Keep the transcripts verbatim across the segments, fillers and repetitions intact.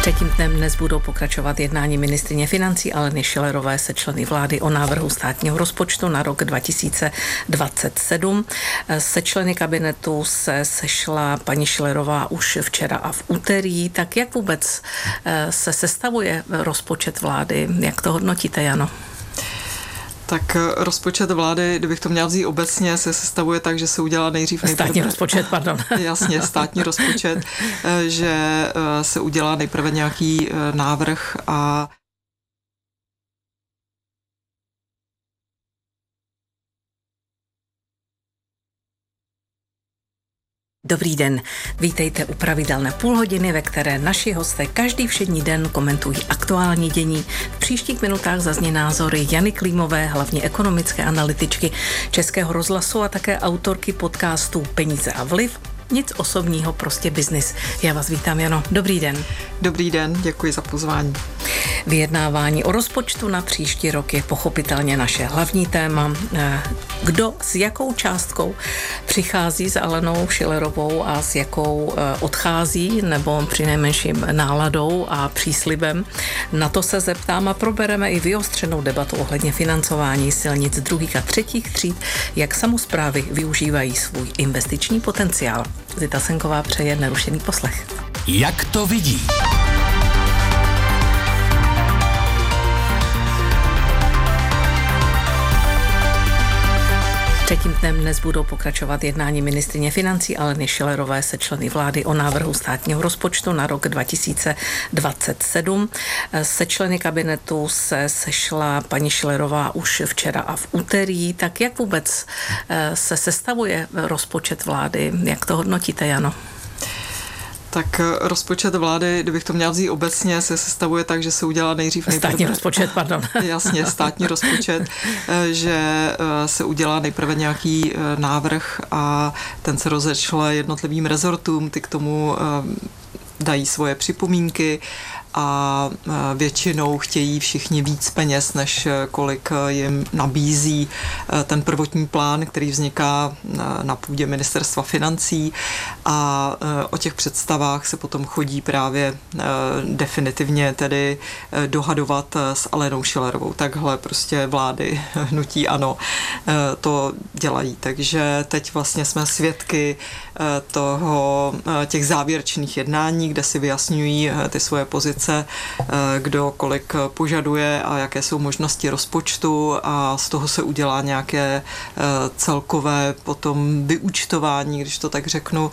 Třetím dnem dnes budou pokračovat jednání ministryně financí Aleny Schillerové se členy vlády o návrhu státního rozpočtu na rok dva tisíce dvacet sedm. Se členy kabinetu se sešla paní Schillerová už včera a v úterý. Tak jak vůbec se sestavuje rozpočet vlády? Jak to hodnotíte, Jano? Tak rozpočet vlády, kdybych to měla vzít obecně, se sestavuje tak, že se udělá nejdřív... Nejprve, státní rozpočet, pardon. Jasně, státní rozpočet, že se udělá nejprve nějaký návrh a Dobrý den, vítejte u pravidelné půlhodiny, ve které naši hosté každý všední den komentují aktuální dění. V příštích minutách zazní názory Jany Klímové, hlavně ekonomické analytičky Českého rozhlasu a také autorky podcastu Peníze a vliv. Nic osobního, prostě biznis. Já vás vítám, Jano. Dobrý den. Dobrý den, děkuji za pozvání. Vyjednávání o rozpočtu na příští rok je pochopitelně naše hlavní téma. Kdo s jakou částkou přichází s Alenou Schillerovou a s jakou odchází, nebo přinejmenším náladou a příslibem. Na to se zeptám a probereme i vyostřenou debatu ohledně financování silnic druhých a třetích tříd, jak samosprávy využívají svůj investiční potenciál. Zita Senková přeje nerušený poslech. Jak to vidí? Třetím dnem dnes budou pokračovat jednání ministryně financí Aleny Schillerové se členy vlády o návrhu státního rozpočtu na rok dva tisíce dvacet sedm. Se členy kabinetu se sešla paní Schillerová už včera a v úterý. Tak jak vůbec se sestavuje rozpočet vlády? Jak to hodnotíte, Jano? Tak rozpočet vlády, kdybych to měla vzít obecně, se sestavuje tak, že se udělá nejdřív... Státní nejprve, rozpočet, pardon. Jasně, státní rozpočet, že se udělá nejprve nějaký návrh a ten se rozešle jednotlivým rezortům, ty k tomu dají svoje připomínky a většinou chtějí všichni víc peněz, než kolik jim nabízí ten prvotní plán, který vzniká na půdě ministerstva financí, a o těch představách se potom chodí právě definitivně tedy dohadovat s Alenou Schillerovou. Takhle prostě vlády hnutí ANO to dělají. Takže teď vlastně jsme svědky toho, těch závěrečných jednání, kde si vyjasňují ty svoje pozice, kdo kolik požaduje a jaké jsou možnosti rozpočtu, a z toho se udělá nějaké celkové potom vyúčtování, když to tak řeknu,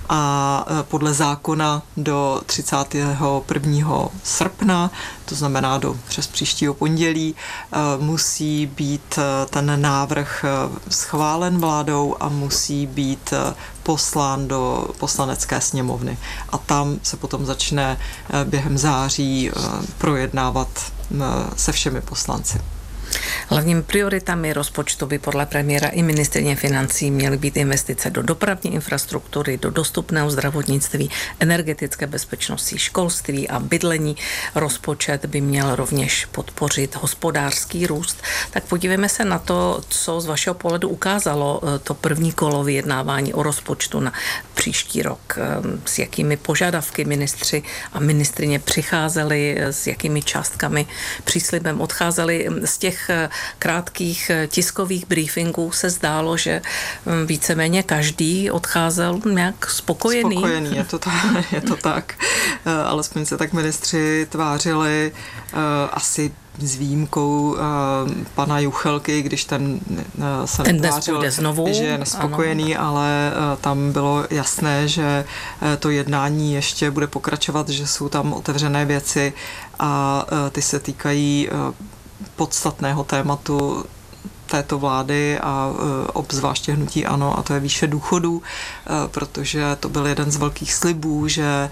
a podle zákona do třicátého prvního srpna, to znamená do přes příštího pondělí, musí být ten návrh schválen vládou a musí být poslán do poslanecké sněmovny. A tam se potom začne během září projednávat se všemi poslanci. Hlavními prioritami rozpočtu by podle premiéra i ministryně financí měly být investice do dopravní infrastruktury, do dostupného zdravotnictví, energetické bezpečnosti, školství a bydlení. Rozpočet by měl rovněž podpořit hospodářský růst. Tak podívejme se na to, co z vašeho pohledu ukázalo to první kolo vyjednávání o rozpočtu na příští rok. S jakými požadavky ministři a ministryně přicházeli, s jakými částkami, příslibem odcházeli. Z těch krátkých tiskových briefingů se zdálo, že víceméně každý odcházel nějak spokojený. Spokojený, je to tak. Je to tak. Alespoň se tak ministři tvářili, asi s výjimkou uh, pana Juchelky, když ten uh, se ten tvářil, znovu, že je nespokojený, ano. Ale uh, tam bylo jasné, že uh, to jednání ještě bude pokračovat, že jsou tam otevřené věci a uh, ty se týkají uh, podstatného tématu této vlády a e, obzvláště hnutí ANO, a to je výše důchodů, e, protože to byl jeden z velkých slibů, že e,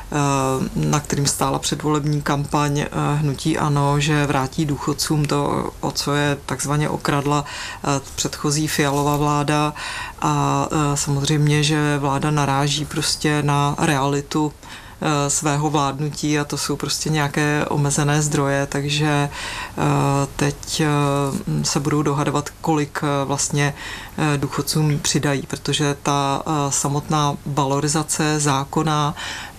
na kterým stála předvolební kampaň e, hnutí ANO, že vrátí důchodcům to, o co je takzvaně okradla e, předchozí Fialova vláda, a e, samozřejmě, že vláda naráží prostě na realitu svého vládnutí a to jsou prostě nějaké omezené zdroje, takže teď se budou dohadovat, kolik vlastně důchodcům přidají, protože ta samotná valorizace zákona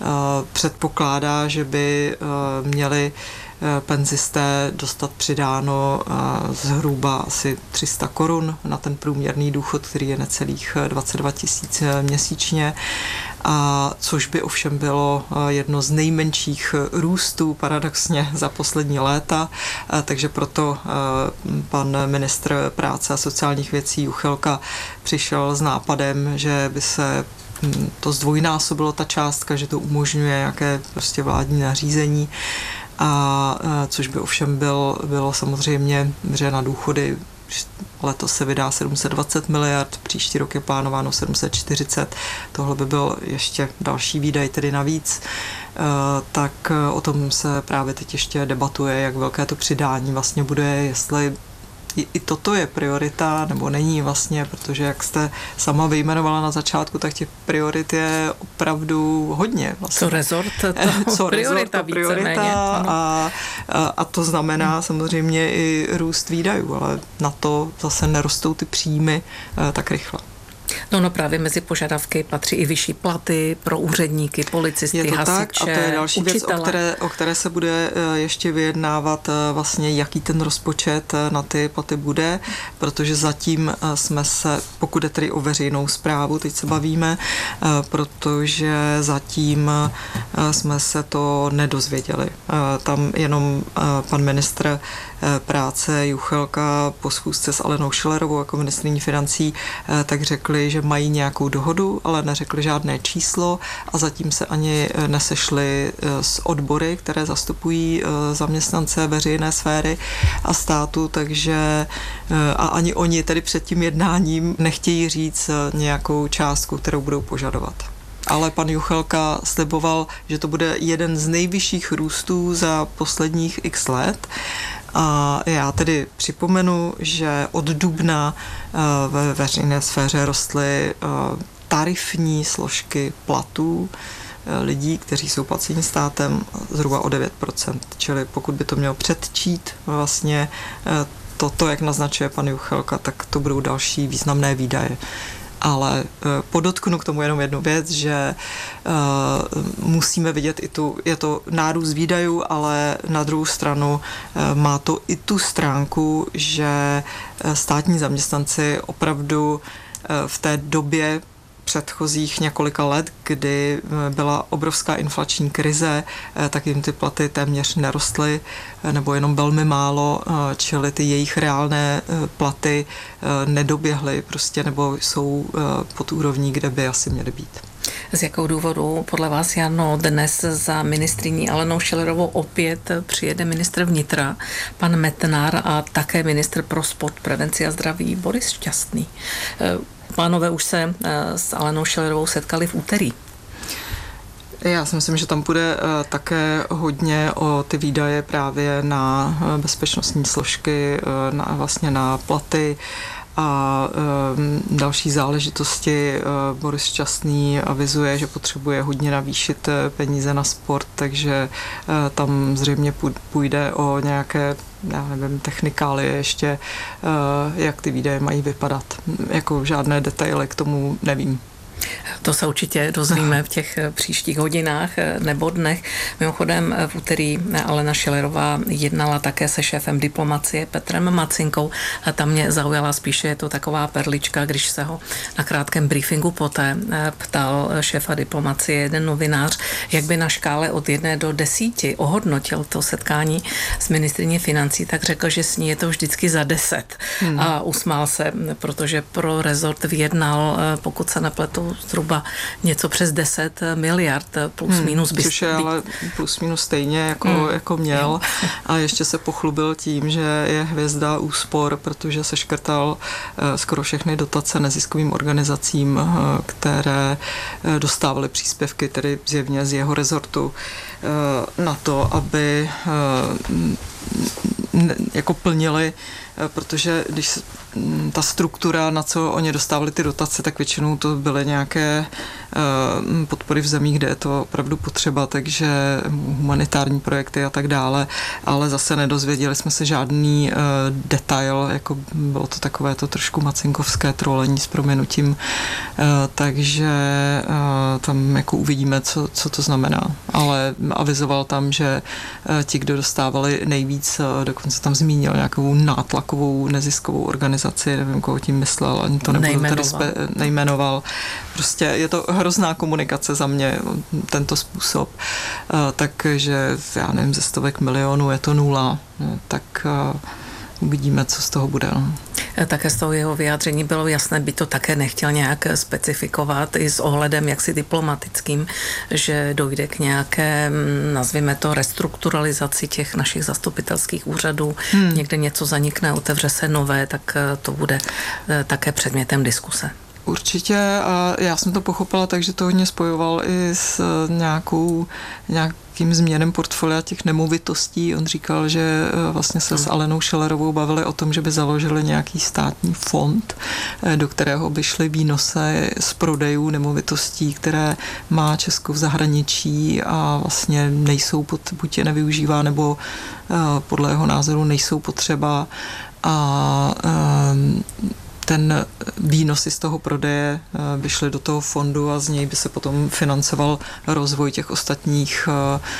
předpokládá, že by měli penzisté dostat přidáno zhruba asi tři sta korun na ten průměrný důchod, který je necelých dvacet dva tisíc měsíčně, a což by ovšem bylo jedno z nejmenších růstů paradoxně za poslední léta, takže proto pan ministr práce a sociálních věcí Juchelka přišel s nápadem, že by se to zdvojnásobilo ta částka, že to umožňuje nějaké prostě vládní nařízení, a což by ovšem byl, bylo samozřejmě, že na důchody letos se vydá sedm set dvacet miliard, příští rok je plánováno sedm set čtyřicet, tohle by byl ještě další výdaj, tedy navíc, tak o tom se právě teď ještě debatuje, jak velké to přidání vlastně bude, jestli i toto je priorita, nebo není vlastně, protože jak jste sama vyjmenovala na začátku, tak těch priorit je opravdu hodně. Vlastně. Co rezort, to Co priorita, rezort, to priorita a, a, a to znamená hmm. samozřejmě i růst výdajů, ale na to zase nerostou ty příjmy tak rychle. No, no právě mezi požadavky patří i vyšší platy pro úředníky, policisty, je to hasiče, tak, a to je další učitele. věc, o které, o které se bude ještě vyjednávat vlastně, jaký ten rozpočet na ty platy bude, protože zatím jsme se, pokud je tedy o veřejnou správu, teď se bavíme, protože zatím jsme se to nedozvěděli. Tam jenom pan ministr práce Juchelka po schůzce s Alenou Schillerovou jako ministryní financí tak řekli, že mají nějakou dohodu, ale neřekli žádné číslo a zatím se ani nesešli s odbory, které zastupují zaměstnance veřejné sféry a státu, takže a ani oni tedy před tím jednáním nechtějí říct nějakou částku, kterou budou požadovat. Ale pan Juchelka sliboval, že to bude jeden z nejvyšších růstů za posledních x let. A já tedy připomenu, že od dubna ve veřejné sféře rostly tarifní složky platů lidí, kteří jsou placeni státem, zhruba o devět procent. Čili pokud by to mělo předčít vlastně toto, jak naznačuje pan Juchelka, tak to budou další významné výdaje. Ale podotknu k tomu jenom jednu věc, že uh, musíme vidět i tu, je to nárůst výdajů, ale na druhou stranu uh, má to i tu stránku, že státní zaměstnanci opravdu uh, v té době předchozích několika let, kdy byla obrovská inflační krize, tak jim ty platy téměř nerostly, nebo jenom velmi málo, čili ty jejich reálné platy nedoběhly prostě, nebo jsou pod úrovní, kde by asi měly být. Z jakou důvodu podle vás, Jano, dnes za ministryní Alenou Schillerovou opět přijede ministr vnitra, pan Metnar, a také ministr pro sport, prevenci a zdraví Boris Šťastný? Pánové už se s Alenou Schillerovou setkali v úterý. Já si myslím, že tam bude také hodně o ty výdaje právě na bezpečnostní složky, na, vlastně na platy a e, další záležitosti. E, Boris Šťastný avizuje, že potřebuje hodně navýšit peníze na sport, takže e, tam zřejmě půjde o nějaké, já nevím, technikálie ještě, e, jak ty výdaje mají vypadat. Jako žádné detaily k tomu nevím. To se určitě dozvíme v těch příštích hodinách nebo dnech. Mimochodem v úterý Alena Schillerová jednala také se šéfem diplomacie Petrem Macinkou a tam mě zaujala spíše, je to taková perlička, když se ho na krátkém briefingu poté ptal šéfa diplomacie jeden novinář, jak by na škále od jedné do desíti ohodnotil to setkání s ministryní financí, tak řekl, že s ní je to vždycky za deset. Hmm. A usmál se, protože pro rezort vyjednal, pokud se nepletu, zhruba něco přes deset miliard plus hmm, minus. By což je ale plus minus stejně jako, hmm. jako měl. A ještě se pochlubil tím, že je hvězda úspor, protože se škrtal skoro všechny dotace neziskovým organizacím, které dostávaly příspěvky, tedy zjevně z jeho rezortu, na to, aby jako plnili, protože když ta struktura, na co oni dostávali ty dotace, tak většinou to byly nějaké podpory v zemích, kde je to opravdu potřeba, takže humanitární projekty a tak dále, ale zase nedozvěděli jsme se žádný detail, jako bylo to takové to trošku macinkovské trolení s proměnutím, takže tam jako uvidíme, co, co to znamená, ale avizoval tam, že ti, kdo dostávali nejvíc, dokonce tam zmínil nějakou nátlakovou neziskovou organizaci, nevím, koho tím myslel, ani to nebudu tady spe, nejmenoval. Prostě je to hrozná komunikace za mě, tento způsob. Takže já nevím, ze stovek milionů je to nula, tak uvidíme, co z toho bude. No. Také z toho jeho vyjádření bylo jasné, by to také nechtěl nějak specifikovat i s ohledem jaksi diplomatickým, že dojde k nějaké, nazvíme to, restrukturalizaci těch našich zastupitelských úřadů. Hmm. Někde něco zanikne, otevře se nové, tak to bude také předmětem diskuse. Určitě a já jsem to pochopila tak, že to hodně spojoval i s nějakou, nějakým změnem portfolia těch nemovitostí. On říkal, že vlastně se s Alenou Schillerovou bavili o tom, že by založili nějaký státní fond, do kterého by šly výnosy z prodejů nemovitostí, které má Česko v zahraničí a vlastně nejsou, pod, buď je nevyužívá, nebo podle jeho názoru nejsou potřeba a um, ten výnosy z toho prodeje by šly do toho fondu a z něj by se potom financoval rozvoj těch ostatních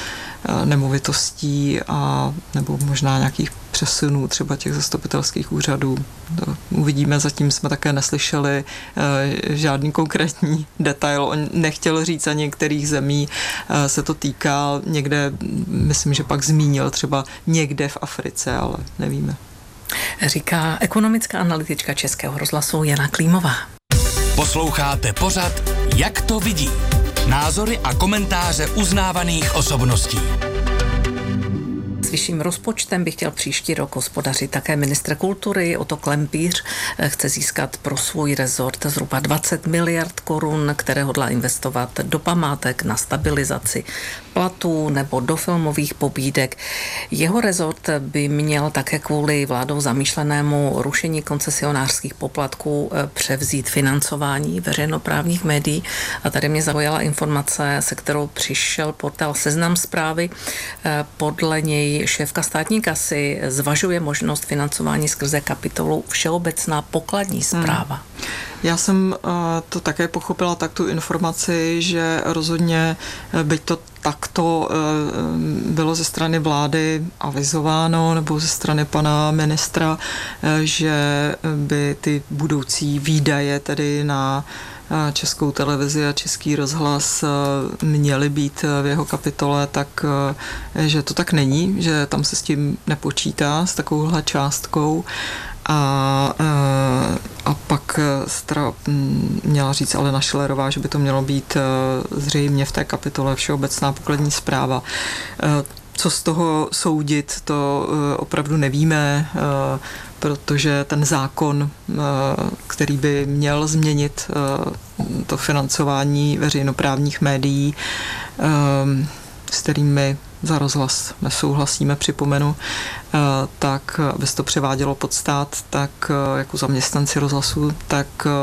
nemovitostí a nebo možná nějakých přesunů třeba těch zastupitelských úřadů. Uvidíme, zatím jsme také neslyšeli žádný konkrétní detail. On nechtěl říct ani kterých zemí se to týká. Někde, myslím, že pak zmínil třeba někde v Africe, ale nevíme. Říká ekonomická analytička Českého rozhlasu Jana Klímová. Posloucháte pořad Jak to vidí? Názory a komentáře uznávaných osobností. S vyšším rozpočtem by chtěl příští rok hospodařit také ministr kultury Otto Klempíř. Chce získat pro svůj rezort zhruba dvacet miliard korun, které hodlá investovat do památek, na stabilizaci platů nebo do filmových pobídek. Jeho rezort by měl také kvůli vládou zamýšlenému rušení koncesionářských poplatků převzít financování veřejnoprávních médií. A tady mě zaujala informace, se kterou přišel portál Seznam Zprávy. Podle něj šéfka státní kasy zvažuje možnost financování skrze kapitolu Všeobecná pokladní správa. Hmm. Já jsem to také pochopila, tak tu informaci, že rozhodně byť to takto bylo ze strany vlády avizováno nebo ze strany pana ministra, že by ty budoucí výdaje tedy na Českou televizi a Český rozhlas měly být v jeho kapitole, tak že to tak není, že tam se s tím nepočítá, s takovouhle částkou. A, a pak stra, měla říct Alena Schillerová, že by to mělo být zřejmě v té kapitole Všeobecná pokladní správa. Co z toho soudit, to opravdu nevíme, protože ten zákon, který by měl změnit to financování veřejnoprávních médií, s kterými za rozhlas nesouhlasíme, připomenu, tak aby se to převádělo pod stát, tak jako zaměstnanci rozhlasu, tak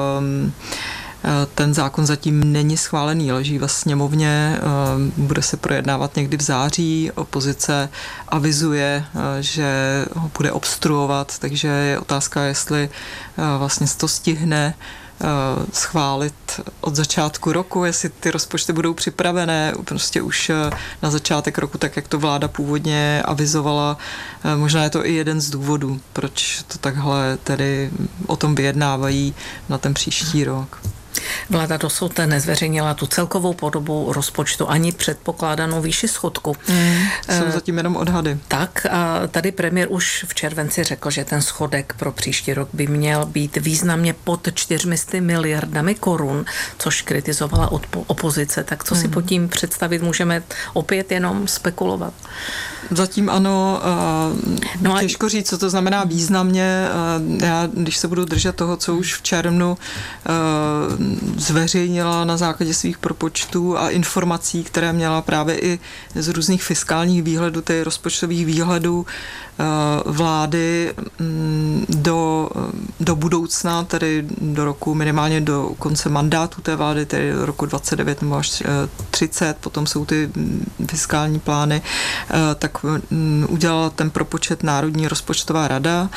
ten zákon zatím není schválený, leží ve sněmovně, bude se projednávat někdy v září, opozice avizuje, že ho bude obstruovat, takže je otázka, jestli vlastně se to stihne schválit od začátku roku, jestli ty rozpočty budou připravené prostě už na začátek roku, tak jak to vláda původně avizovala. Možná je to i jeden z důvodů, proč to takhle tedy o tom vyjednávají na ten příští rok. Vláda dosud nezveřejnila tu celkovou podobu rozpočtu ani předpokládanou výši schodku. Mm, jsou zatím jenom odhady. Tak a tady premiér už v červenci řekl, že ten schodek pro příští rok by měl být významně pod čtyřmi sty miliardami korun, což kritizovala opozice. Tak co si mm. pod tím představit můžeme, opět jenom spekulovat? Zatím ano, no těžko říct, co to znamená významně. Já, když se budu držet toho, co už v červnu zveřejnila na základě svých propočtů a informací, které měla právě i z různých fiskálních výhledů, tedy rozpočtových výhledů vlády do, do budoucna, tedy do roku, minimálně do konce mandátu té vlády, tedy do roku dvacet devět nebo až třicet, potom jsou ty fiskální plány, tak udělala ten propočet Národní rozpočtová rada,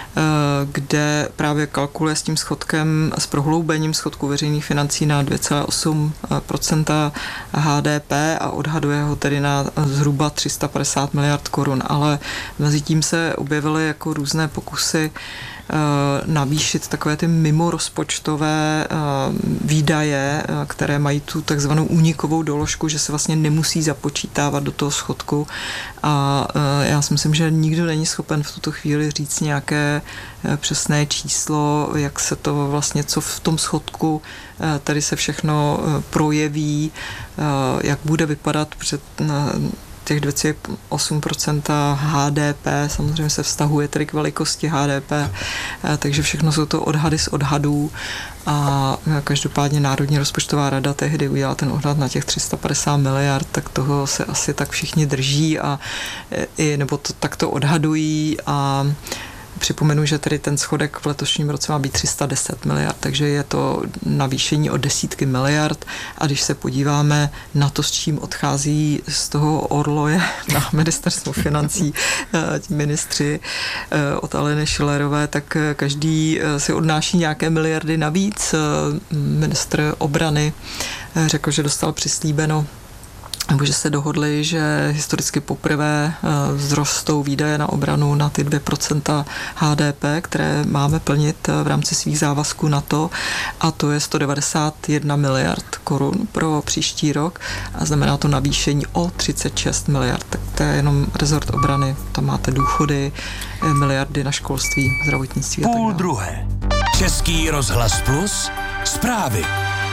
kde právě kalkuluje s tím schodkem, s prohloubením schodku veřejných financí na dvě celá osm procenta H D P a odhaduje ho tedy na zhruba tři sta padesát miliard korun, ale mezi tím se objevily jako různé pokusy navýšit takové ty mimorozpočtové výdaje, které mají tu takzvanou únikovou doložku, že se vlastně nemusí započítávat do toho schodku. A já si myslím, že nikdo není schopen v tuto chvíli říct nějaké přesné číslo, jak se to vlastně, co v tom schodku tady se všechno projeví, jak bude vypadat před těch dvě celá osm procenta H D P, samozřejmě se vztahuje tedy k velikosti H D P, takže všechno jsou to odhady z odhadů a každopádně Národní rozpočtová rada tehdy udělala ten odhad na těch tři sta padesát miliard, tak toho se asi tak všichni drží a i, nebo to takto odhadují a připomenu, že tedy ten schodek v letošním roce má být tři sta deset miliard, takže je to navýšení o desítky miliard a když se podíváme na to, s čím odchází z toho orloje na ministerstvu financí ti ministři od Aleny Schillerové, tak každý si odnáší nějaké miliardy navíc. Ministr obrany řekl, že dostal přislíbeno, nebo že se dohodli, že historicky poprvé vzrostou výdaje na obranu na ty dvě procenta H D P, které máme plnit v rámci svých závazků NATO, a to je sto devadesát jedna miliard korun pro příští rok a znamená to navýšení o třicet šest miliard. Tak to je jenom rezort obrany, tam máte důchody, miliardy na školství, zdravotnictví a tak dále. Půl druhé. Český rozhlas plus, zprávy.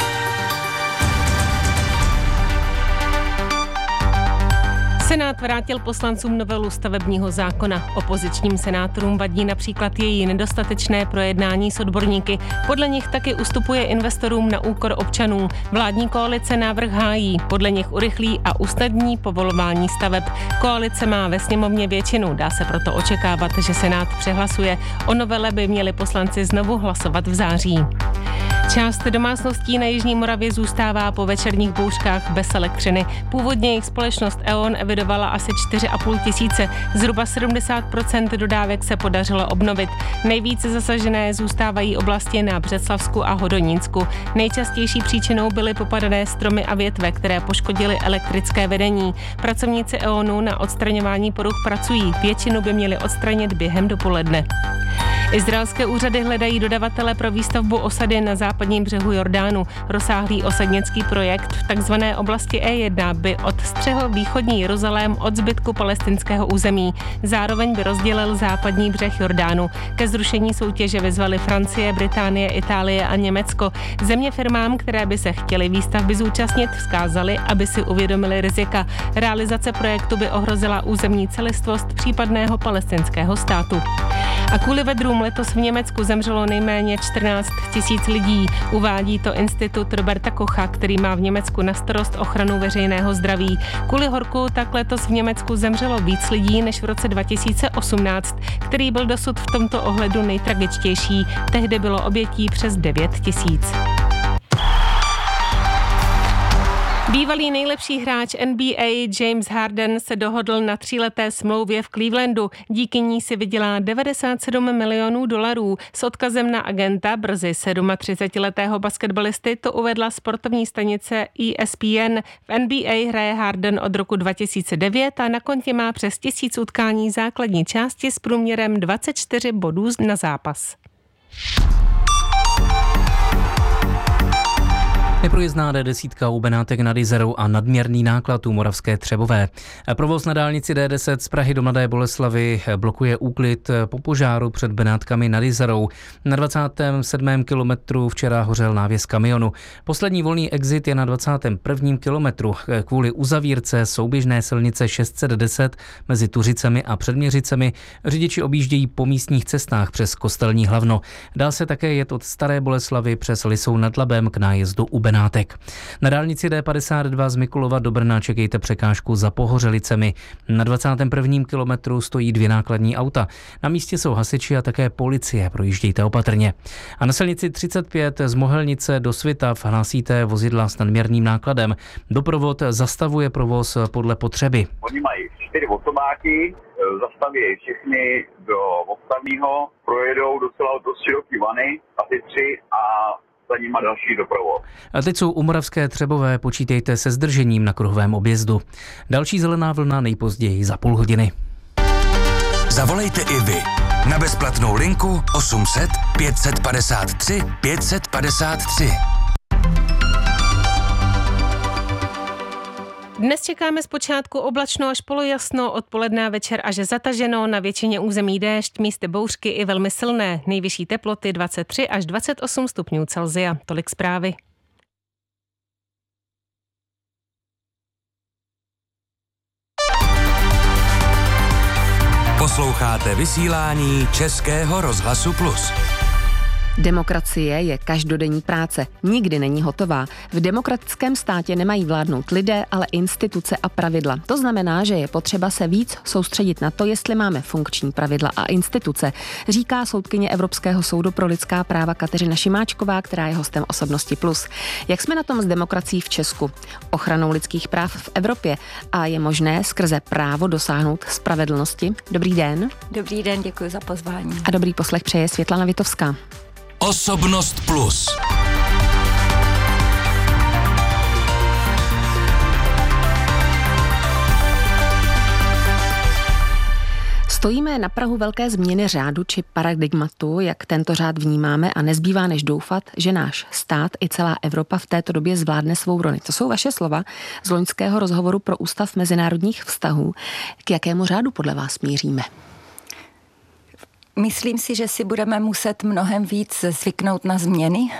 Senát vrátil poslancům novelu stavebního zákona. Opozičním senátorům vadí například její nedostatečné projednání s odborníky. Podle nich taky ustupuje investorům na úkor občanů. Vládní koalice návrh hájí. Podle nich urychlí a usnadní povolování staveb. Koalice má ve sněmovně většinu. Dá se proto očekávat, že Senát přehlasuje. O novele by měli poslanci znovu hlasovat v září. Část domácností na Jižní Moravě zůstává po večerních bouřkách bez elektřiny. Původně jejich společnost E O N evidovala asi čtyři a půl tisíce. Zhruba sedmdesát procent dodávek se podařilo obnovit. Nejvíce zasažené zůstávají oblasti na Břeclavsku a Hodonínsku. Nejčastější příčinou byly popadané stromy a větve, které poškodily elektrické vedení. Pracovníci E O N u na odstraňování poruch pracují. Většinu by měli odstranit během dopoledne. Izraelské úřady hledají dodavatele pro výstavbu osady na západním břehu Jordánu. Rozsáhlý osadnický projekt v takzvané oblasti E jedna by odstřehl východní Jeruzalém od zbytku palestinského území. Zároveň by rozdělil západní břeh Jordánu. Ke zrušení soutěže vyzvaly Francie, Británie, Itálie a Německo. Země firmám, které by se chtěly výstavby zúčastnit, vzkázali, aby si uvědomili rizika. Realizace projektu by ohrozila územní celistvost případného palestinského státu. A kvůli vedrům letos v Německu zemřelo nejméně čtrnáct tisíc lidí. Uvádí to institut Roberta Kocha, který má v Německu na starost ochranu veřejného zdraví. Kvůli horku tak letos v Německu zemřelo víc lidí než v roce dva tisíce osmnáct, který byl dosud v tomto ohledu nejtragičtější. Tehdy bylo obětí přes devět tisíc. Bývalý nejlepší hráč N B A James Harden se dohodl na tříleté smlouvě v Clevelandu. Díky ní si vydělá devadesát sedm milionů dolarů. S odkazem na agenta brzy třicetisedmiletého basketbalisty to uvedla sportovní stanice E S P N. V N B A hraje Harden od roku dva tisíce devět a na kontě má přes tisíc utkání základní části s průměrem dvacet čtyři bodů na zápas. Neprůjezdná D desítka u Benátek nad Jizerou a nadměrný náklad u Moravské Třebové. Provoz na dálnici D deset z Prahy do Mladé Boleslavi blokuje úklid po požáru před Benátkami nad Jizerou. Na dvacátém sedmém kilometru včera hořel návěs kamionu. Poslední volný exit je na dvacátém prvním kilometru. Kvůli uzavírce souběžné silnice šest set deset mezi Tuřicemi a Předměřicemi řidiči objíždějí po místních cestách přes Kostelní Hlavno. Dá se také jet od Staré Boleslavy přes Lisou nad Labem k nájezdu u Benátek. Na dálnici D padesát dva z Mikulova do Brna čekejte překážku za Pohořelicemi. Na dvacátém prvním kilometru stojí dvě nákladní auta. Na místě jsou hasiči a také policie, projíždějte opatrně. A na silnici třicet pět z Mohelnice do Svitav hlásíte vozidla s nadměrným nákladem. Doprovod zastavuje provoz podle potřeby. Oni mají čtyři osobáky, zastaví všechny do odstavního, projedou docela dost široký vany, asi tři a za nima další doprovod. A teď jsou u Moravské Třebové, počítejte se zdržením na kruhovém objezdu. Další zelená vlna nejpozději za půl hodiny. Zavolejte i vy na bezplatnou linku osm set pět set padesát tři pět set padesát tři. Dnes čekáme zpočátku oblačno až polojasno, odpoledne a večer až zataženo, na většině území déšť, místy bouřky i velmi silné. Nejvyšší teploty dvacet tři až dvacet osm stupňů Celsia. Tolik zprávy. Posloucháte vysílání Českého rozhlasu Plus. Demokracie je každodenní práce, nikdy není hotová. V demokratickém státě nemají vládnout lidé, ale instituce a pravidla. To znamená, že je potřeba se víc soustředit na to, jestli máme funkční pravidla a instituce, říká soudkyně Evropského soudu pro lidská práva Kateřina Šimáčková, která je hostem Osobnosti Plus. Jak jsme na tom s demokracií v Česku, ochranou lidských práv v Evropě a je možné skrze právo dosáhnout spravedlnosti? Dobrý den. Dobrý den, děkuji za pozvání. A dobrý poslech přeje Světlana Vitovská. Osobnost Plus. Stojíme na prahu velké změny řádu či paradigmatu, jak tento řád vnímáme a nezbývá než doufat, že náš stát i celá Evropa v této době zvládne svou roli. To jsou vaše slova z loňského rozhovoru pro Ústav mezinárodních vztahů. K jakému řádu podle vás míříme? Myslím si, že si budeme muset mnohem víc zvyknout na změny.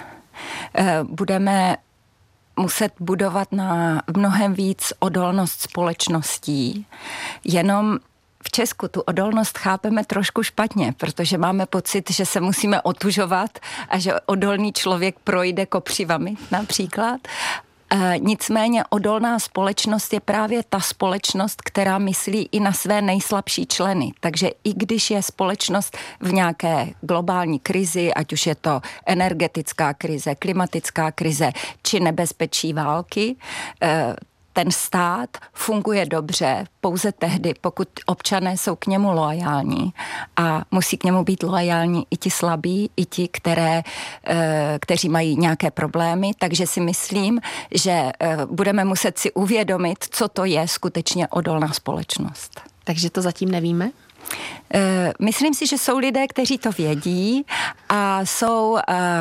Budeme muset budovat na mnohem víc odolnost společností. Jenom v Česku tu odolnost chápeme trošku špatně, protože máme pocit, že se musíme otužovat a že odolný člověk projde kopřivami například. E, nicméně odolná společnost je právě ta společnost, která myslí i na své nejslabší členy. Takže i když je společnost v nějaké globální krizi, ať už je to energetická krize, klimatická krize či nebezpečí války, e, ten stát funguje dobře pouze tehdy, pokud občané jsou k němu loajální a musí k němu být loajální i ti slabí, i ti, které, kteří mají nějaké problémy, takže si myslím, že budeme muset si uvědomit, co to je skutečně odolná společnost. Takže to zatím nevíme? Myslím si, že jsou lidé, kteří to vědí a jsou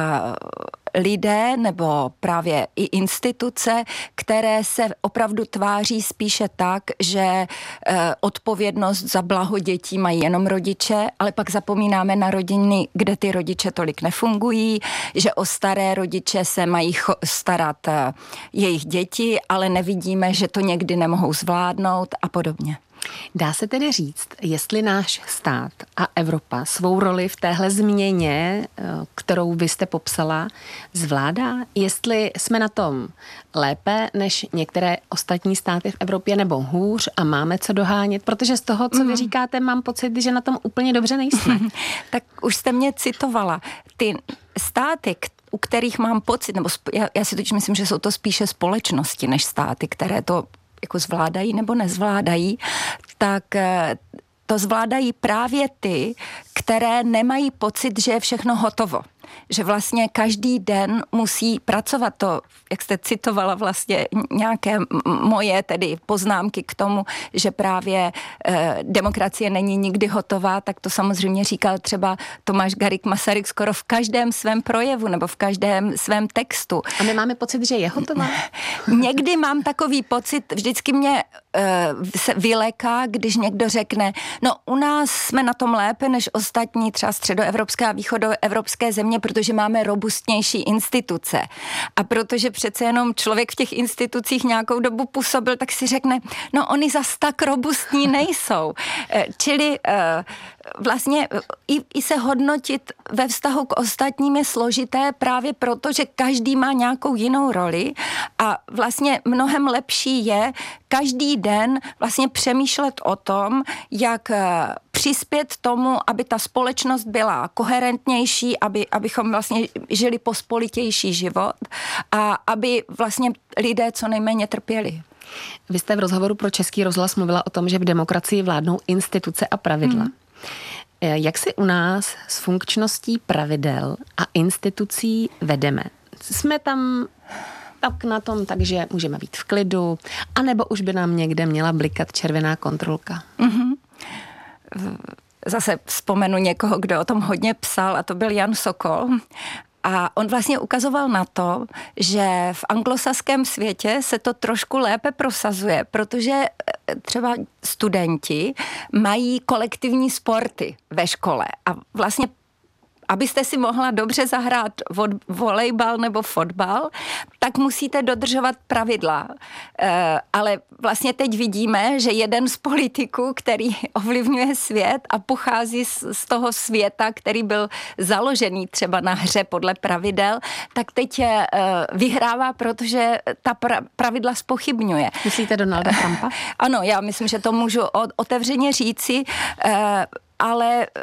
lidé nebo právě i instituce, které se opravdu tváří spíše tak, že odpovědnost za blaho dětí mají jenom rodiče, ale pak zapomínáme na rodiny, kde ty rodiče tolik nefungují, že o staré rodiče se mají starat jejich děti, ale nevidíme, že to někdy nemohou zvládnout a podobně. Dá se tedy říct, jestli náš stát a Evropa svou roli v téhle změně, kterou vy jste popsala, zvládá? Jestli jsme na tom lépe než některé ostatní státy v Evropě nebo hůř a máme co dohánět? Protože z toho, co vy říkáte, mám pocit, že na tom úplně dobře nejsme. Tak už jste mě citovala. Ty státy, u kterých mám pocit, nebo já, já si totiž myslím, že jsou to spíše společnosti než státy, které to jako zvládají nebo nezvládají, tak to zvládají právě ty, které nemají pocit, že je všechno hotovo. že vlastně každý den musí pracovat. To, jak jste citovala vlastně nějaké moje tedy poznámky k tomu, že právě eh, demokracie není nikdy hotová, tak to samozřejmě říkal třeba Tomáš Garrigue Masaryk skoro v každém svém projevu nebo v každém svém textu. A my máme pocit, že je hotová? Někdy mám takový pocit, vždycky mě uh, se vyléká, když někdo řekne, no u nás jsme na tom lépe než ostatní třeba středoevropské a východoevropské země, protože máme robustnější instituce. A protože přece jenom člověk v těch institucích nějakou dobu působil, tak si řekne, no oni zas tak robustní nejsou. Čili vlastně i, i se hodnotit ve vztahu k ostatním je složité právě proto, že každý má nějakou jinou roli a vlastně mnohem lepší je každý den vlastně přemýšlet o tom, jak přispět tomu, aby ta společnost byla koherentnější, aby, abychom vlastně žili pospolitější život a aby vlastně lidé co nejméně trpěli. Vy jste v rozhovoru pro Český rozhlas mluvila o tom, že v demokracii vládnou instituce a pravidla. Hmm. Jak si u nás s funkčností pravidel a institucí vedeme? Jsme tam tak na tom, takže můžeme být v klidu, anebo už by nám někde měla blikat červená kontrolka? Mm-hmm. Zase vzpomenu někoho, kdo o tom hodně psal, a to byl Jan Sokol. A on vlastně ukazoval na to, že v anglosaském světě se to trošku lépe prosazuje, protože třeba studenti mají kolektivní sporty ve škole a vlastně abyste si mohla dobře zahrát volejbal nebo fotbal, tak musíte dodržovat pravidla. E, ale vlastně teď vidíme, že jeden z politiků, který ovlivňuje svět a pochází z, z toho světa, který byl založený třeba na hře podle pravidel, tak teď e, vyhrává, protože ta pra, pravidla zpochybňuje. Myslíte Donalda Trumpa? Ano, já myslím, že to můžu otevřeně říci, e, ale e,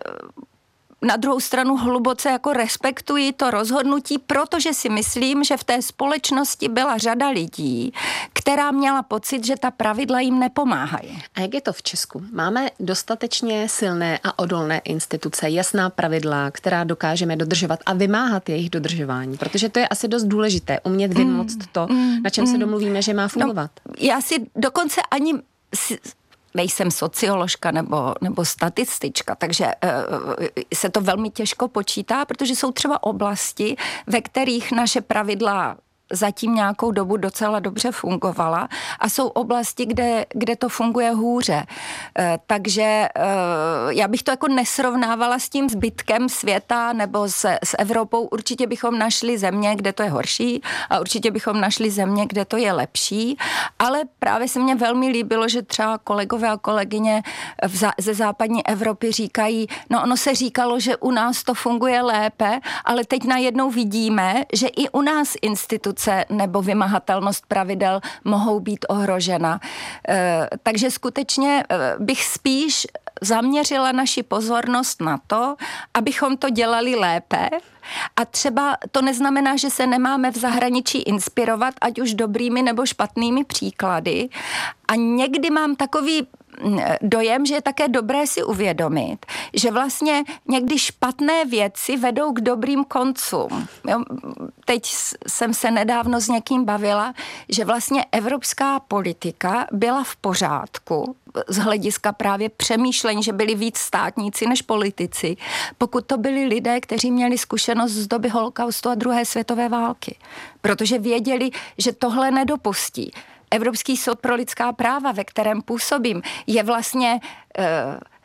na druhou stranu hluboce jako respektuji to rozhodnutí, protože si myslím, že v té společnosti byla řada lidí, která měla pocit, že ta pravidla jim nepomáhají. A jak je to v Česku? Máme dostatečně silné a odolné instituce, jasná pravidla, která dokážeme dodržovat a vymáhat jejich dodržování? Protože to je asi dost důležité, umět vymoct to, mm, na čem mm, se domluvíme, že má fungovat. No, já si dokonce ani... Si, nejsem socioložka nebo, nebo statistička, takže uh, se to velmi těžko počítá, protože jsou třeba oblasti, ve kterých naše pravidla zatím nějakou dobu docela dobře fungovala a jsou oblasti, kde, kde to funguje hůře. E, takže e, já bych to jako nesrovnávala s tím zbytkem světa nebo s, s Evropou. Určitě bychom našli země, kde to je horší a určitě bychom našli země, kde to je lepší, ale právě se mně velmi líbilo, že třeba kolegové a kolegyně v zá, ze západní Evropy říkají, no ono se říkalo, že u nás to funguje lépe, ale teď najednou vidíme, že i u nás instituce nebo vymahatelnost pravidel mohou být ohrožena. E, takže skutečně bych spíš zaměřila naši pozornost na to, abychom to dělali lépe. A třeba to neznamená, že se nemáme v zahraničí inspirovat, ať už dobrými nebo špatnými příklady. A někdy mám takový dojem, že je také dobré si uvědomit, že vlastně někdy špatné věci vedou k dobrým koncům. Jo, teď jsem se nedávno s někým bavila, že vlastně evropská politika byla v pořádku z hlediska právě přemýšlení, že byli víc státníci než politici, pokud to byli lidé, kteří měli zkušenost z doby holokaustu a druhé světové války. Protože věděli, že tohle nedopustí. Evropský soud pro lidská práva, ve kterém působím, je vlastně e,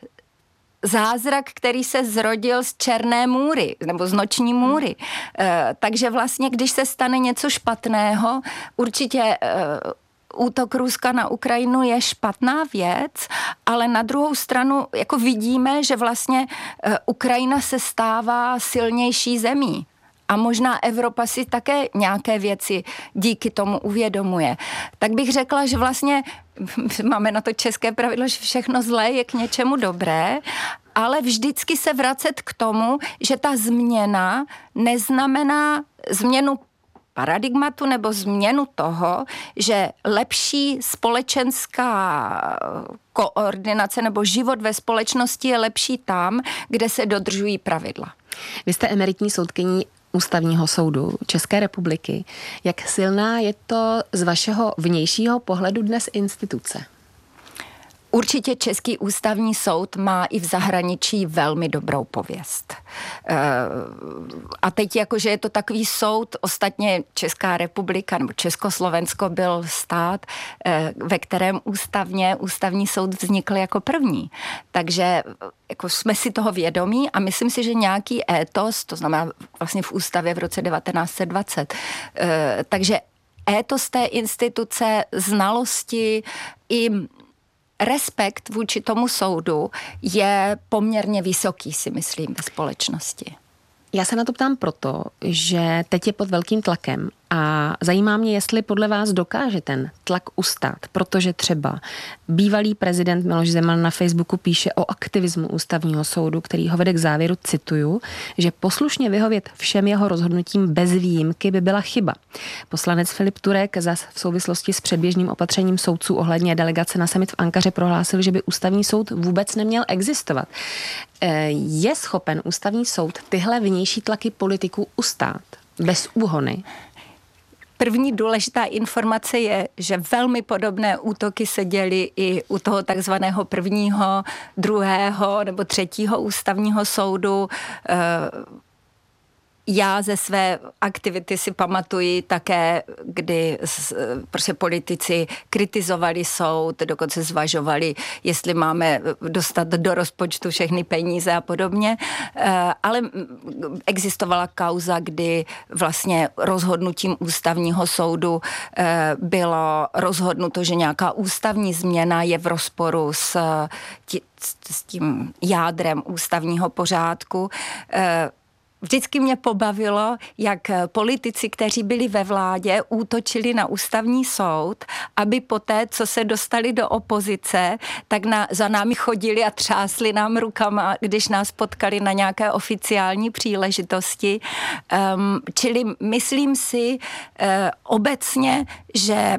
zázrak, který se zrodil z Černé můry, nebo z Noční můry. E, takže vlastně, když se stane něco špatného, určitě e, útok Ruska na Ukrajinu je špatná věc, ale na druhou stranu jako vidíme, že vlastně e, Ukrajina se stává silnější zemí. A možná Evropa si také nějaké věci díky tomu uvědomuje. Tak bych řekla, že vlastně máme na to české pravidlo, že všechno zlé je k něčemu dobré, ale vždycky se vracet k tomu, že ta změna neznamená změnu paradigmatu nebo změnu toho, že lepší společenská koordinace nebo život ve společnosti je lepší tam, kde se dodržují pravidla. Vy jste emeritní soudkyní Ústavního soudu České republiky. Jak silná je to z vašeho vnějšího pohledu dnes instituce? Určitě Český ústavní soud má i v zahraničí velmi dobrou pověst. A teď jakože je to takový soud, ostatně Česká republika nebo Československo byl stát, ve kterém ústavně ústavní soud vznikl jako první. Takže jako jsme si toho vědomí a myslím si, že nějaký étos, to znamená vlastně v ústavě v roce devatenáct set dvacet, takže étos té instituce, znalosti i respekt vůči tomu soudu je poměrně vysoký, si myslím, ve společnosti. Já se na to ptám proto, že teď je pod velkým tlakem a zajímá mě, jestli podle vás dokáže ten tlak ustát, protože třeba bývalý prezident Miloš Zeman na Facebooku píše o aktivismu ústavního soudu, který ho vede k závěru, cituju, že poslušně vyhovět všem jeho rozhodnutím bez výjimky by byla chyba. Poslanec Filip Turek zas v souvislosti s předběžným opatřením soudců ohledně delegace na summit v Ankaře prohlásil, že by ústavní soud vůbec neměl existovat. Je schopen ústavní soud tyhle vnější tlaky politiků ustát bez úhony? První důležitá informace je, že velmi podobné útoky se děly i u toho takzvaného prvního, druhého nebo třetího ústavního soudu. Já ze své aktivity si pamatuji také, kdy prostě politici kritizovali soud, dokonce zvažovali, jestli máme dostat do rozpočtu všechny peníze a podobně. Ale existovala kauza, kdy vlastně rozhodnutím ústavního soudu bylo rozhodnuto, že nějaká ústavní změna je v rozporu s, tí, s tím jádrem ústavního pořádku. Vždycky mě pobavilo, jak politici, kteří byli ve vládě, útočili na ústavní soud, aby poté, co se dostali do opozice, tak na, za námi chodili a třásli nám rukama, když nás potkali na nějaké oficiální příležitosti. Um, čili myslím si uh, obecně, že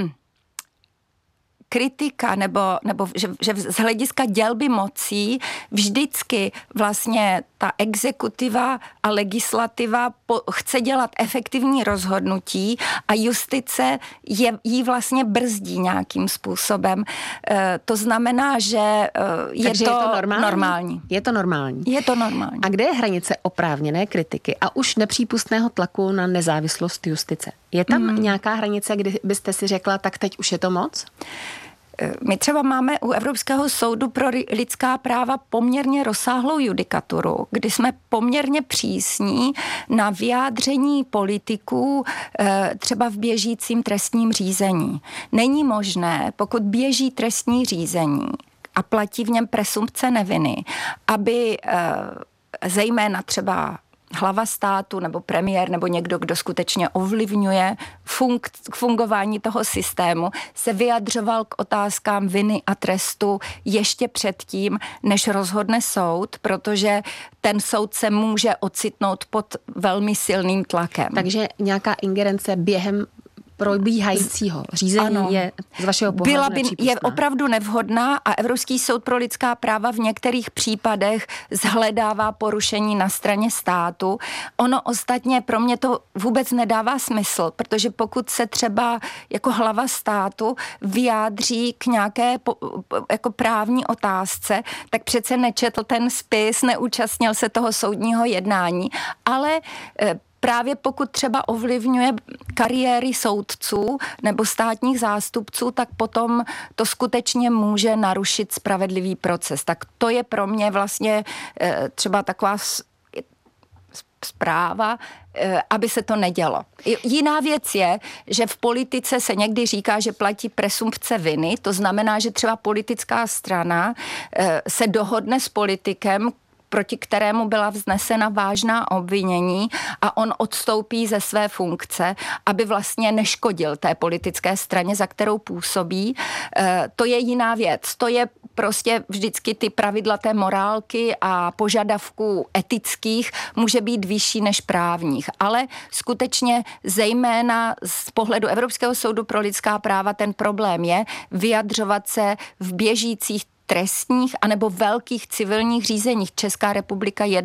kritika nebo, nebo že, že z hlediska dělby mocí vždycky vlastně ta exekutiva a legislativa po, chce dělat efektivní rozhodnutí a justice je, jí vlastně brzdí nějakým způsobem. E, to znamená, že e, je, to je to normální? normální. Je to normální. Je to normální. A kde je hranice oprávněné kritiky a už nepřípustného tlaku na nezávislost justice? Je tam hmm. nějaká hranice, kdy byste si řekla, tak teď už je to moc? My třeba máme u Evropského soudu pro lidská práva poměrně rozsáhlou judikaturu, kdy jsme poměrně přísní na vyjádření politiků třeba v běžícím trestním řízení. Není možné, pokud běží trestní řízení a platí v něm presumpce neviny, aby zejména třeba hlava státu nebo premiér nebo někdo, kdo skutečně ovlivňuje funk- fungování toho systému, se vyjadřoval k otázkám viny a trestu ještě předtím, než rozhodne soud, protože ten soud se může ocitnout pod velmi silným tlakem. Takže nějaká ingerence během probíhajícího řízení ano. je z vašeho pohledu Byla by, nepřípustná. Je opravdu nevhodná a Evropský soud pro lidská práva v některých případech zhledává porušení na straně státu. Ono ostatně pro mě to vůbec nedává smysl, protože pokud se třeba jako hlava státu vyjádří k nějaké po, jako právní otázce, tak přece nečetl ten spis, neúčastnil se toho soudního jednání, ale právě pokud třeba ovlivňuje kariéry soudců nebo státních zástupců, tak potom to skutečně může narušit spravedlivý proces. Tak to je pro mě vlastně třeba taková zpráva, aby se to nedělo. Jiná věc je, že v politice se někdy říká, že platí presumpce viny, to znamená, že třeba politická strana se dohodne s politikem, proti kterému byla vznesena vážná obvinění a on odstoupí ze své funkce, aby vlastně neškodil té politické straně, za kterou působí. E, to je jiná věc. To je prostě vždycky ty pravidla té morálky a požadavků etických může být vyšší než právních. Ale skutečně zejména z pohledu Evropského soudu pro lidská práva ten problém je vyjadřovat se v běžících trestních anebo velkých civilních řízeních. Česká republika jednou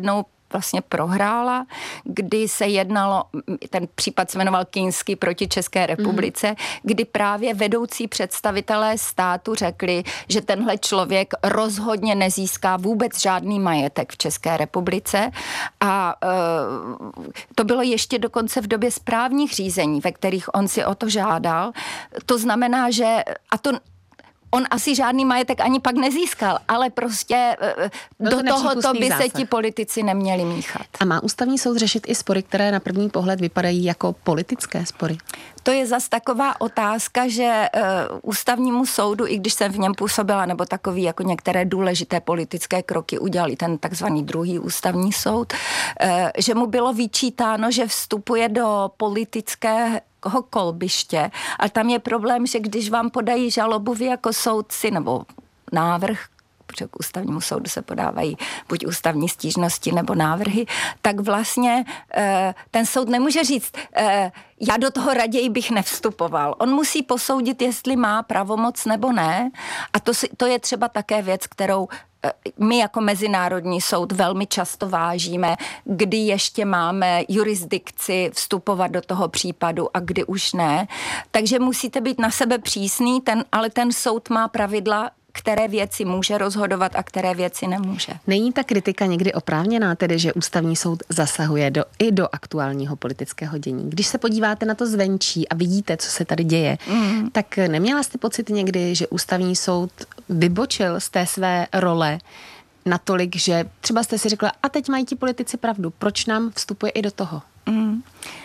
vlastně prohrála, kdy se jednalo, ten případ se jmenoval Kinský proti České republice, mm. kdy právě vedoucí představitelé státu řekli, že tenhle člověk rozhodně nezíská vůbec žádný majetek v České republice a e, to bylo ještě dokonce v době správních řízení, ve kterých on si o to žádal. To znamená, že a to on asi žádný majetek ani pak nezískal, ale prostě no to do tohoto by zásah. Se ti politici neměli míchat. A má ústavní soud řešit i spory, které na první pohled vypadají jako politické spory? To je zas taková otázka, že uh, ústavnímu soudu, i když jsem v něm působila, nebo takový jako některé důležité politické kroky udělali ten takzvaný druhý ústavní soud, uh, že mu bylo vyčítáno, že vstupuje do politické kolbiště. A tam je problém, že když vám podají žalobu vy jako soudci nebo návrh, protože k ústavnímu soudu se podávají buď ústavní stížnosti nebo návrhy, tak vlastně e, ten soud nemůže říct, e, já do toho raději bych nevstupoval. On musí posoudit, jestli má pravomoc nebo ne. A to, si, to je třeba také věc, kterou my jako Mezinárodní soud velmi často vážíme, kdy ještě máme jurisdikci vstupovat do toho případu a kdy už ne. Takže musíte být na sebe přísný, ten, ale ten soud má pravidla, které věci může rozhodovat a které věci nemůže. Není ta kritika někdy oprávněná, tedy, že ústavní soud zasahuje do, i do aktuálního politického dění? Když se podíváte na to zvenčí a vidíte, co se tady děje, mm. tak neměla jste pocit někdy, že ústavní soud vybočil z té své role natolik, že třeba jste si řekla, a teď mají ti politici pravdu, proč nám vstupuje i do toho? Mm.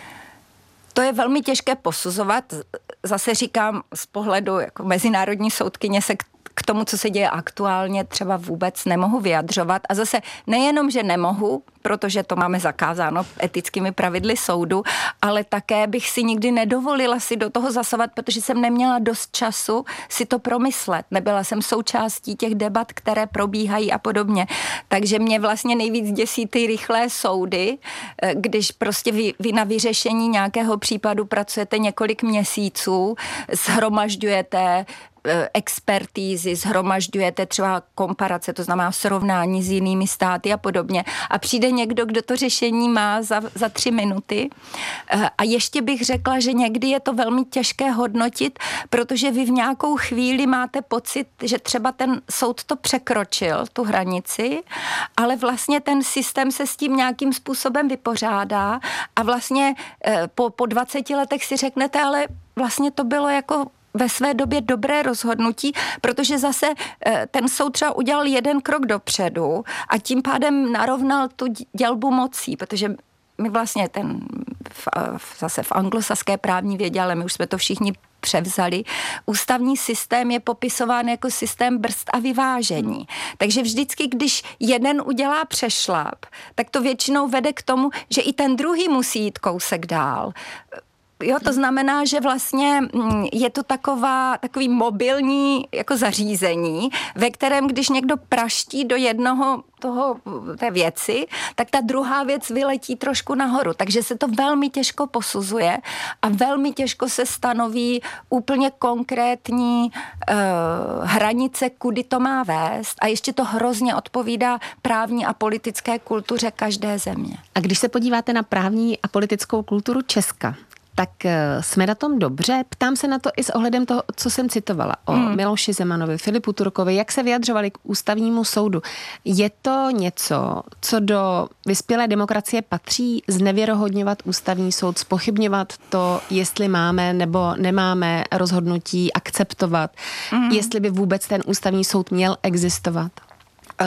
To je velmi těžké posuzovat. Zase říkám z pohledu jako mezinárodní soudkyně se k tomu, co se děje aktuálně, třeba vůbec nemohu vyjadřovat. A zase nejenom, že nemohu, protože to máme zakázáno etickými pravidly soudu, ale také bych si nikdy nedovolila si do toho zasahovat, protože jsem neměla dost času si to promyslet. Nebyla jsem součástí těch debat, které probíhají a podobně. Takže mě vlastně nejvíc děsí ty rychlé soudy, když prostě vy, vy na vyřešení nějakého případu pracujete několik měsíců, shromažďujete expertízy, zhromažďujete třeba komparace, to znamená srovnání s jinými státy a podobně. A přijde někdo, kdo to řešení má za, za tři minuty. A ještě bych řekla, že někdy je to velmi těžké hodnotit, protože vy v nějakou chvíli máte pocit, že třeba ten soud to překročil, tu hranici, ale vlastně ten systém se s tím nějakým způsobem vypořádá a vlastně po, po dvaceti letech si řeknete, ale vlastně to bylo jako ve své době dobré rozhodnutí, protože zase ten soud třeba udělal jeden krok dopředu a tím pádem narovnal tu dělbu mocí, protože my vlastně ten v, zase v anglosaské právní vědě, ale my už jsme to všichni převzali. Ústavní systém je popisován jako systém brzd a vyvážení. Takže vždycky, když jeden udělá přešlap, tak to většinou vede k tomu, že i ten druhý musí jít kousek dál. Jo, to znamená, že vlastně je to taková, takový mobilní jako zařízení, ve kterém, když někdo praští do jednoho toho, té věci, tak ta druhá věc vyletí trošku nahoru. Takže se to velmi těžko posuzuje a velmi těžko se stanoví úplně konkrétní uh, hranice, kudy to má vést. A ještě to hrozně odpovídá právní a politické kultuře každé země. A když se podíváte na právní a politickou kulturu Česka, tak jsme na tom dobře. Ptám se na to i s ohledem toho, co jsem citovala o hmm. Miloši Zemanovi, Filipu Turkovi, jak se vyjadřovali k ústavnímu soudu. Je to něco, co do vyspělé demokracie patří, znevěrohodňovat ústavní soud, zpochybňovat to, jestli máme nebo nemáme rozhodnutí akceptovat, hmm. jestli by vůbec ten ústavní soud měl existovat? Uh,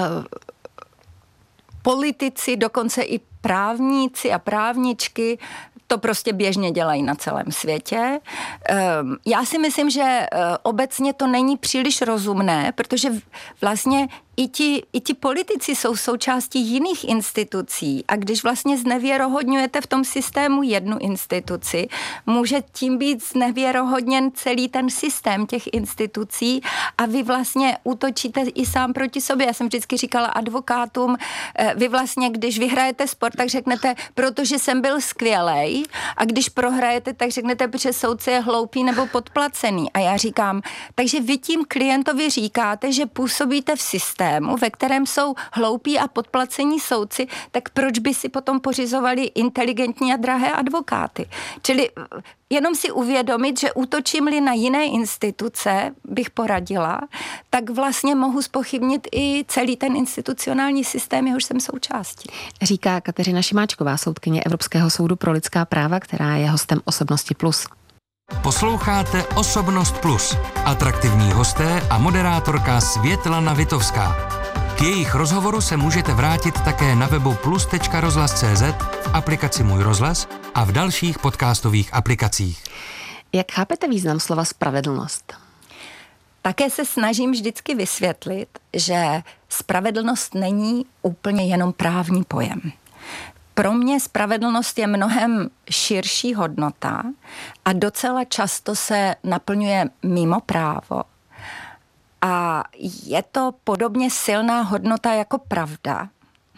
politici, dokonce i právníci a právničky to prostě běžně dělají na celém světě. Já si myslím, že obecně to není příliš rozumné, protože vlastně i ti, i ti politici jsou součástí jiných institucí a když vlastně znevěrohodňujete v tom systému jednu instituci, může tím být znevěrohodněn celý ten systém těch institucí a vy vlastně útočíte i sám proti sobě. Já jsem vždycky říkala advokátům, vy vlastně, když vyhrajete spor, tak řeknete, protože jsem byl skvělej, vyhrávají a když prohrajete, tak řeknete, protože soudce je hloupý nebo podplacený. A já říkám, takže vy tím klientovi říkáte, že působíte v systému, ve kterém jsou hloupí a podplacení soudci, tak proč by si potom pořizovali inteligentní a drahé advokáty? Čili jenom si uvědomit, že útočím-li na jiné instituce, bych poradila, tak vlastně mohu zpochybnit i celý ten institucionální systém, jehož jsem součástí. Říká Kateřina Šimáčková, soudkyně Evropského soudu pro lidská práva, která je hostem Osobnosti plus. Posloucháte Osobnost plus. Atraktivní hosté a moderátorka Světlana Vitovská. K jejich rozhovoru se můžete vrátit také na webu plus tečka rozhlas tečka cé zet, v aplikaci Můj rozhlas a v dalších podcastových aplikacích. Jak chápete význam slova spravedlnost? Také se snažím vždycky vysvětlit, že spravedlnost není úplně jenom právní pojem. Pro mě spravedlnost je mnohem širší hodnota a docela často se naplňuje mimo právo. A je to podobně silná hodnota jako pravda.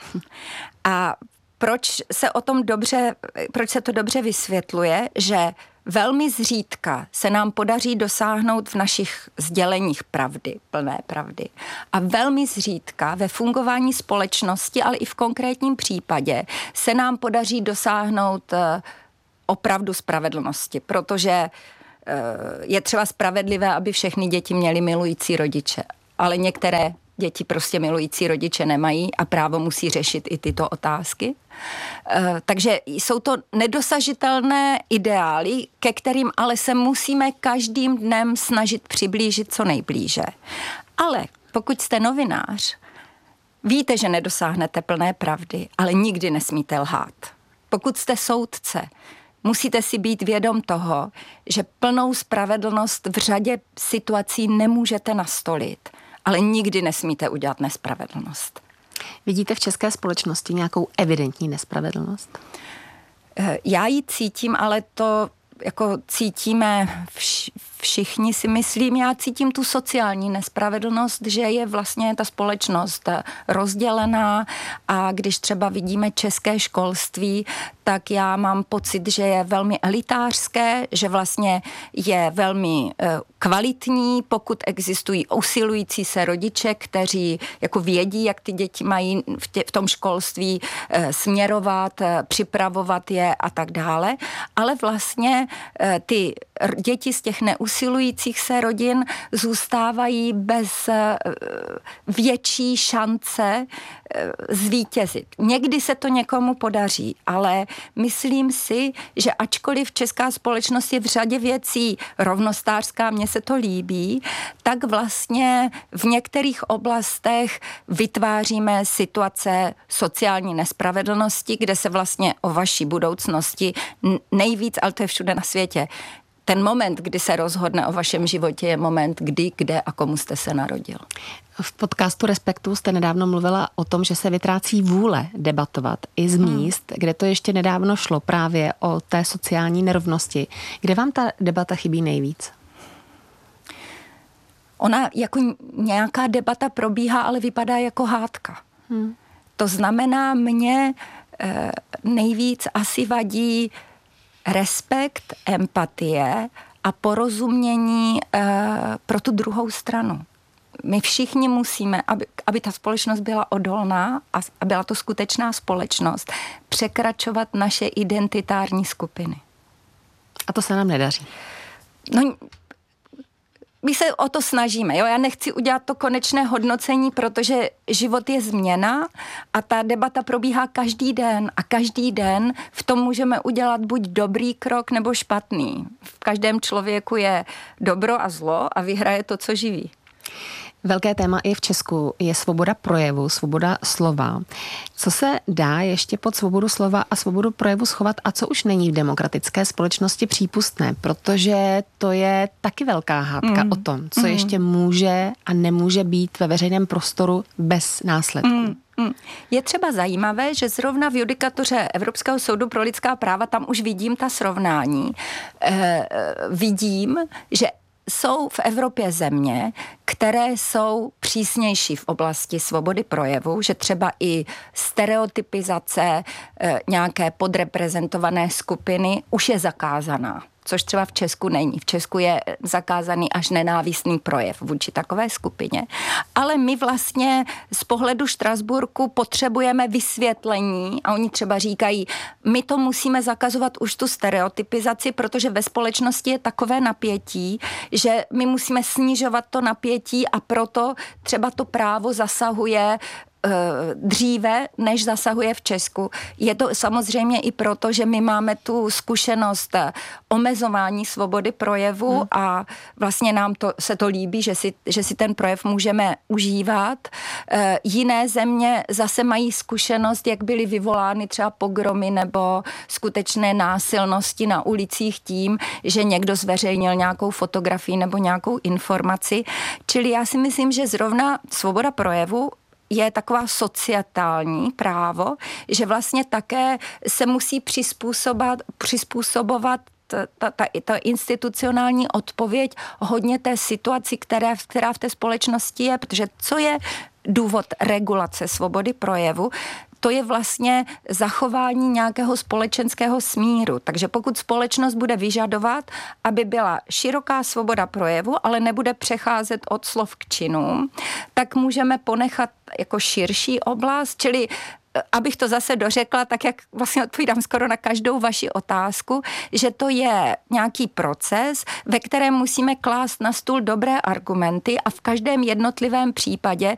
A proč se o tom dobře, proč se to dobře vysvětluje, že velmi zřídka se nám podaří dosáhnout v našich sděleních pravdy, plné pravdy. A velmi zřídka ve fungování společnosti, ale i v konkrétním případě se nám podaří dosáhnout opravdu spravedlnosti, protože je třeba spravedlivé, aby všechny děti měly milující rodiče, ale některé děti prostě milující rodiče nemají a právo musí řešit i tyto otázky. Takže jsou to nedosažitelné ideály, ke kterým ale se musíme každým dnem snažit přiblížit co nejblíže. Ale pokud jste novinář, víte, že nedosáhnete plné pravdy, ale nikdy nesmíte lhát. Pokud jste soudce, musíte si být vědom toho, že plnou spravedlnost v řadě situací nemůžete nastolit, ale nikdy nesmíte udělat nespravedlnost. Vidíte v české společnosti nějakou evidentní nespravedlnost? Já ji cítím, ale to jako cítíme vš- všichni, si myslím. Já cítím tu sociální nespravedlnost, že je vlastně ta společnost rozdělená a když třeba vidíme české školství, tak já mám pocit, že je velmi elitářské, že vlastně je velmi kvalitní, pokud existují usilující se rodiče, kteří jako vědí, jak ty děti mají v, tě, v tom školství směrovat, připravovat je a tak dále. Ale vlastně ty děti z těch neusilujících se rodin zůstávají bez větší šance zvítězit. Někdy se to někomu podaří, ale myslím si, že ačkoliv česká společnost je v řadě věcí rovnostářská, mně se to líbí, tak vlastně v některých oblastech vytváříme situace sociální nespravedlnosti, kde se vlastně o vaší budoucnosti nejvíc, ale to je všude na světě, ten moment, kdy se rozhodne o vašem životě, je moment, kdy, kde a komu jste se narodil. V podcastu Respektu jste nedávno mluvila o tom, že se vytrácí vůle debatovat i z míst, hmm. kde to ještě nedávno šlo právě o té sociální nerovnosti. Kde vám ta debata chybí nejvíc? Ona jako nějaká debata probíhá, ale vypadá jako hádka. Hmm. To znamená, mě eh, nejvíc asi vadí respekt, empatie a porozumění eh, pro tu druhou stranu. My všichni musíme, aby, aby ta společnost byla odolná a byla to skutečná společnost, překračovat naše identitární skupiny. A to se nám nedaří. No, my se o to snažíme. Jo? Já nechci udělat to konečné hodnocení, protože život je změna a ta debata probíhá každý den a každý den v tom můžeme udělat buď dobrý krok nebo špatný. V každém člověku je dobro a zlo a vyhraje to, co živí. Velké téma i v Česku je svoboda projevu, svoboda slova. Co se dá ještě pod svobodu slova a svobodu projevu schovat a co už není v demokratické společnosti přípustné? Protože to je taky velká hádka mm. o tom, co mm. ještě může a nemůže být ve veřejném prostoru bez následků. Mm. Mm. Je třeba zajímavé, že zrovna v judikatuře Evropského soudu pro lidská práva tam už vidím ta srovnání. E, vidím, že jsou v Evropě země, které jsou přísnější v oblasti svobody projevu, že třeba i stereotypizace nějaké podreprezentované skupiny už je zakázaná. Což třeba v Česku není. V Česku je zakázaný až nenávistný projev vůči takové skupině. Ale my vlastně z pohledu Štrasburku potřebujeme vysvětlení a oni třeba říkají, my to musíme zakazovat už tu stereotypizaci, protože ve společnosti je takové napětí, že my musíme snižovat to napětí a proto třeba to právo zasahuje dříve, než zasahuje v Česku. Je to samozřejmě i proto, že my máme tu zkušenost omezování svobody projevu hmm. a vlastně nám to, se to líbí, že si, že si ten projev můžeme užívat. E, jiné země zase mají zkušenost, jak byly vyvolány třeba pogromy nebo skutečné násilnosti na ulicích tím, že někdo zveřejnil nějakou fotografii nebo nějakou informaci. Čili já si myslím, že zrovna svoboda projevu je taková societální právo, že vlastně také se musí přizpůsobovat, přizpůsobovat ta, ta, ta, ta institucionální odpověď hodně té situaci, která, která v té společnosti je, protože co je důvod regulace svobody projevu? To je vlastně zachování nějakého společenského smíru. Takže pokud společnost bude vyžadovat, aby byla široká svoboda projevu, ale nebude přecházet od slov k činům, tak můžeme ponechat jako širší oblast, čili abych to zase dořekla, tak jak vlastně odpovídám skoro na každou vaši otázku, že to je nějaký proces, ve kterém musíme klást na stůl dobré argumenty a v každém jednotlivém případě